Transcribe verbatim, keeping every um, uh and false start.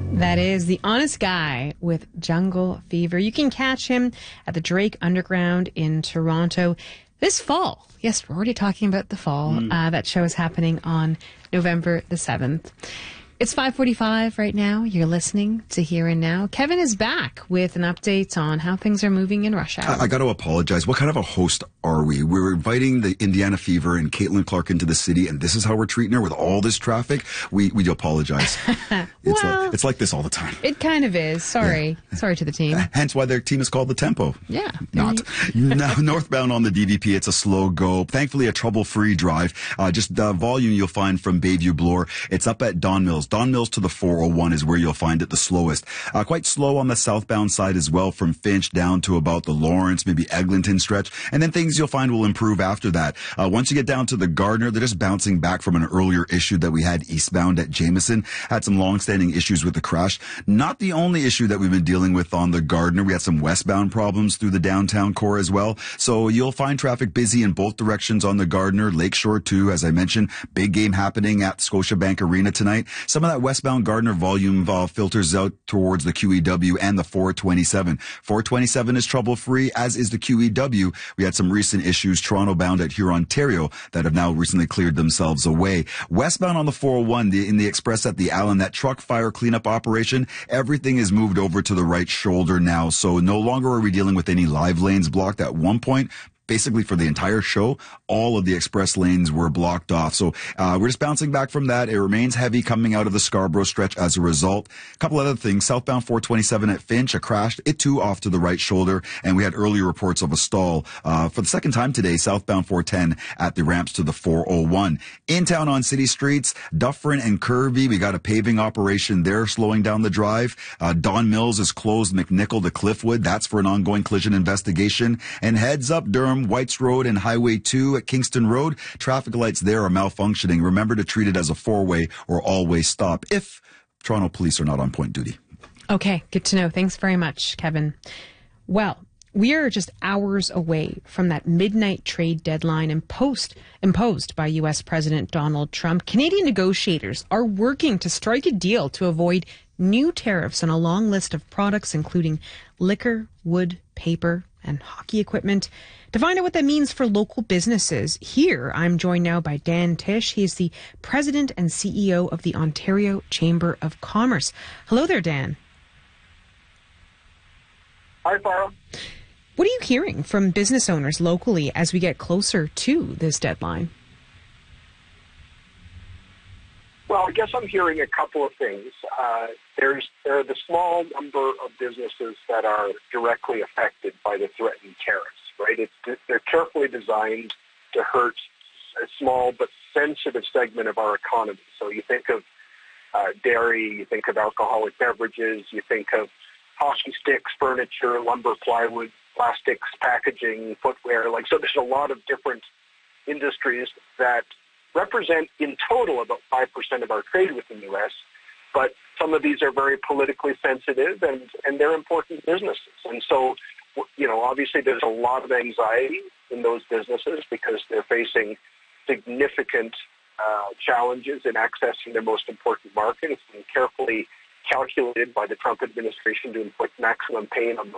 That is The Honest Guy with Jungle Fever. You can catch him at the Drake Underground in Toronto this fall. Yes, we're already talking about the fall. Mm. Uh, that show is happening on November the seventh. It's five forty-five right now. You're listening to Here and Now. Kevin is back with an update on how things are moving in rush hour. I, I got to apologize. What kind of a host are we? We're inviting the Indiana Fever and Caitlin Clark into the city, and this is how we're treating her with all this traffic? We we do apologize. It's, well, like, it's like this all the time. It kind of is. Sorry. Yeah. Sorry to the team. Hence why their team is called the Tempo. Yeah. Not. Now, northbound on the D V P, it's a slow go. Thankfully, a trouble-free drive. Uh, just the volume you'll find from Bayview Bloor. It's up at Don Mills. Don Mills to the four oh one is where you'll find it the slowest. Uh, quite slow on the southbound side as well, from Finch down to about the Lawrence, maybe Eglinton stretch. And then things you'll find will improve after that. Uh, once you get down to the Gardner, they're just bouncing back from an earlier issue that we had eastbound at Jameson. Had some long-standing issues with the crash. Not the only issue that we've been dealing with on the Gardner. We had some westbound problems through the downtown core as well. So you'll find traffic busy in both directions on the Gardner. Lakeshore too, as I mentioned. Big game happening at Scotiabank Arena tonight. Some of that westbound Gardner volume uh, filters out towards the Q E W and the four twenty-seven. four twenty-seven is trouble-free, as is the Q E W. We had some recent issues Toronto bound at Huron, Ontario, that have now recently cleared themselves away. Westbound on the four oh one, the, in the express at the Allen, that truck fire cleanup operation, everything is moved over to the right shoulder now. So no longer are we dealing with any live lanes blocked. At one point, basically for the entire show, all of the express lanes were blocked off. So uh, we're just bouncing back from that. It remains heavy coming out of the Scarborough stretch as a result. A couple other things. Southbound four twenty-seven at Finch, a crash. It too off to the right shoulder. And we had earlier reports of a stall uh, for the second time today, southbound four ten at the ramps to the four oh one. In town on city streets, Dufferin and Kirby, we got a paving operation there slowing down the drive. Uh, Don Mills is closed McNichol to Cliffwood. That's for an ongoing collision investigation. And heads up Durham, Whites Road and Highway two at Kingston Road. Traffic lights there are malfunctioning. Remember to treat it as a four-way or all-way stop if Toronto police are not on point duty. Okay, good to know. Thanks very much, Kevin. Well, we are just hours away from that midnight trade deadline imposed, imposed by U S President Donald Trump. Canadian negotiators are working to strike a deal to avoid new tariffs on a long list of products, including liquor, wood, paper, and hockey equipment. To find out what that means for local businesses, here I'm joined now by Dan Tish. He is the president and C E O of the Ontario Chamber of Commerce. Hello there, Dan. Hi, Farah. What are you hearing from business owners locally as we get closer to this deadline? Well, I guess I'm hearing a couple of things. Uh, there's there are the small number of businesses that are directly affected by the threatened tariffs, right? It's, they're carefully designed to hurt a small but sensitive segment of our economy. So you think of uh, dairy, you think of alcoholic beverages, you think of hockey sticks, furniture, lumber, plywood, plastics, packaging, footwear. Like, so there's a lot of different industries that represent in total about five percent of our trade with the U S, but some of these are very politically sensitive and, and they're important businesses. And so, you know, obviously there's a lot of anxiety in those businesses because they're facing significant uh, challenges in accessing their most important market. It's been carefully calculated by the Trump administration to inflict maximum pain on